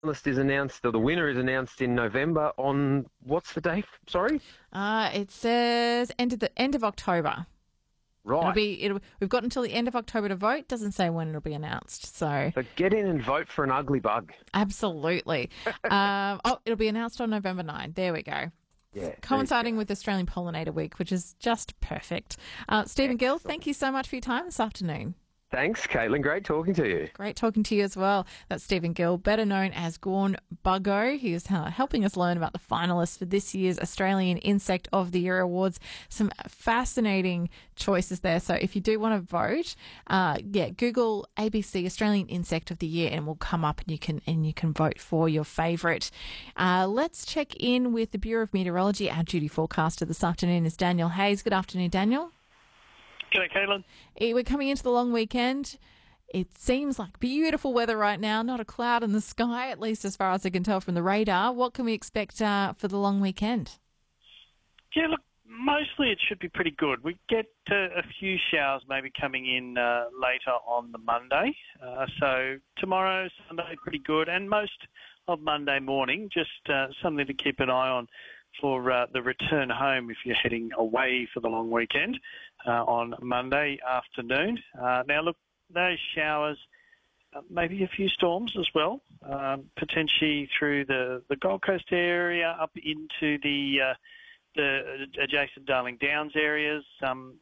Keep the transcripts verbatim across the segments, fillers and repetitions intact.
finalist is announced, or the winner is announced in November on, what's the date? Sorry? Uh, it says end of the end of October. Right. It'll be, it'll, we've got until the end of October to vote. Doesn't say when it'll be announced. So, So get in and vote for an ugly bug. absolutely. um, oh, it'll be announced on November ninth. There we go. Yeah. Coinciding with Australian Pollinator Week, which is just perfect. Uh, Stephen Gill, Excellent. thank you so much for your time this afternoon. Thanks, Caitlin. Great talking to you. Great talking to you as well. That's Stephen Gill, better known as Gorn Buggo. He is uh, helping us learn about the finalists for this year's Australian Insect of the Year Awards. Some fascinating choices there. So if you do want to vote, uh, yeah, Google A B C Australian Insect of the Year and it will come up and you can and you can vote for your favourite. Uh, let's check in with the Bureau of Meteorology. Our duty forecaster this afternoon is Daniel Hayes. Good afternoon, Daniel. G'day, Caitlin. Eh, We're coming into the long weekend. It seems like beautiful weather right now, not a cloud in the sky, at least as far as I can tell from the radar. What can we expect uh, for the long weekend? Yeah, look, mostly it should be pretty good. We get uh, a few showers maybe coming in uh, later on the Monday. Uh, so tomorrow, Sunday, pretty good. And most of Monday morning, just uh, something to keep an eye on for uh, the return home if you're heading away for the long weekend uh, on Monday afternoon. Uh, now, look, those showers, uh, maybe a few storms as well, um, potentially through the, the Gold Coast area up into the uh, the adjacent Darling Downs areas. Um,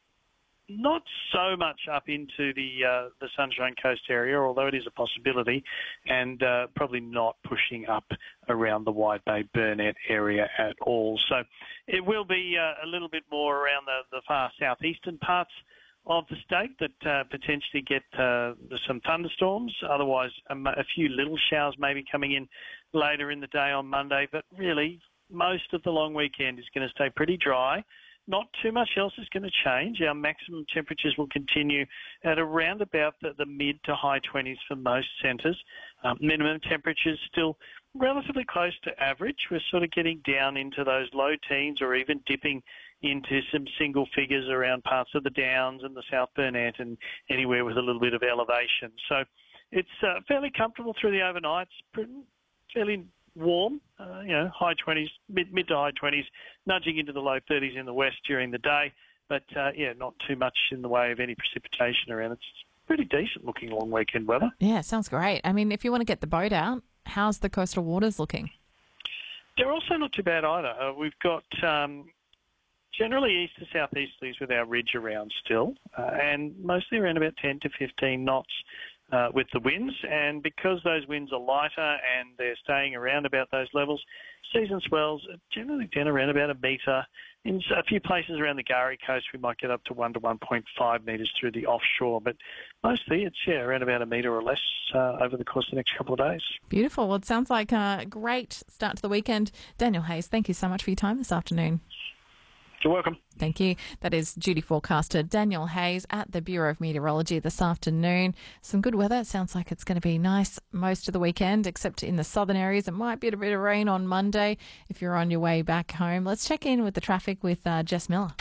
not so much up into the uh, the Sunshine Coast area, although it is a possibility, and uh, probably not pushing up around the Wide Bay Burnett area at all. So it will be uh, a little bit more around the, the far southeastern parts of the state that uh, potentially get uh, some thunderstorms. Otherwise, a, a few little showers maybe coming in later in the day on Monday. But really, most of the long weekend is going to stay pretty dry. Not too much else is going to change. Our maximum temperatures will continue at around about the, the mid to high twenties for most centres. Um, minimum temperatures still relatively close to average. We're sort of getting down into those low teens or even dipping into some single figures around parts of the Downs and the South Burnett and anywhere with a little bit of elevation. So it's uh, fairly comfortable through the overnights, pretty, fairly warm, uh, you know, high twenties, mid, mid to high twenties, nudging into the low thirties in the west during the day. But, uh, yeah, not too much in the way of any precipitation around. It's pretty decent looking long weekend weather. Yeah, sounds great. I mean, if you want to get the boat out, how's the coastal waters looking? They're also not too bad either. Uh, we've got um, generally east to southeasterlies with our ridge around still, uh, and mostly around about ten to fifteen knots. Uh, with the winds, and because those winds are lighter and they're staying around about those levels, season swells are generally down around about a metre. In a few places around the Gari coast, we might get up to one to one point five metres through the offshore, but mostly it's yeah around about a metre or less uh, over the course of the next couple of days. Beautiful. Well, it sounds like a great start to the weekend. Daniel Hayes, thank you so much for your time this afternoon. You're welcome. Thank you. That is duty forecaster Daniel Hayes at the Bureau of Meteorology this afternoon. Some good weather. It sounds like it's going to be nice most of the weekend, except in the southern areas. It might be a bit of rain on Monday if you're on your way back home. Let's check in with the traffic with uh, Jess Miller.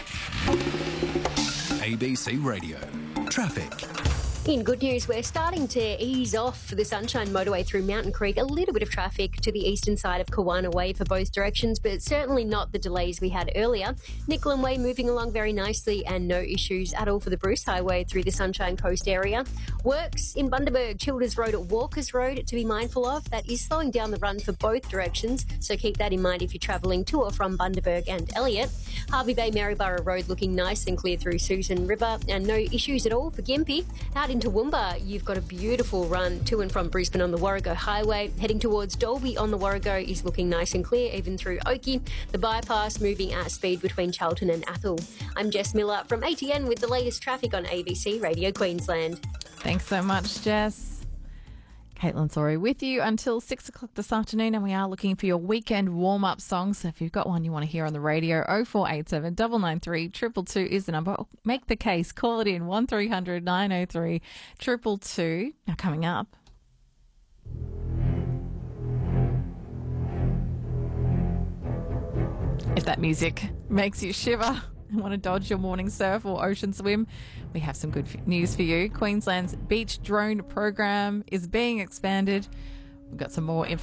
A B C Radio. Traffic. In good news, we're starting to ease off the Sunshine Motorway through Mountain Creek. A little bit of traffic to the eastern side of Kawana Way for both directions, but certainly not the delays we had earlier. Nicklin Way moving along very nicely and no issues at all for the Bruce Highway through the Sunshine Coast area. Works in Bundaberg, Childers Road at Walkers Road to be mindful of. That is slowing down the run for both directions, so keep that in mind if you're travelling to or from Bundaberg and Elliot. Harvey Bay Maryborough Road looking nice and clear through Susan River and no issues at all for Gympie. Out in Toowoomba, you've got a beautiful run to and from Brisbane on the Warrego Highway. Heading towards Dalby on the Warrego is looking nice and clear, even through Oakey. The bypass moving at speed between Charlton and Athol. I'm Jess Miller from A T N with the latest traffic on A B C Radio Queensland. Thanks so much, Jess. Caitlin Sorry with you until six o'clock this afternoon, and we are looking for your weekend warm-up songs. So if you've got one you want to hear on the radio, oh four eight seven, nine nine three, two two two is the number. Make the case. Call it in, one three hundred, nine oh three, two two two. Now coming up. If that music makes you shiver and want to dodge your morning surf or ocean swim, we have some good f- news for you. Queensland's beach drone program is being expanded We've got some more information.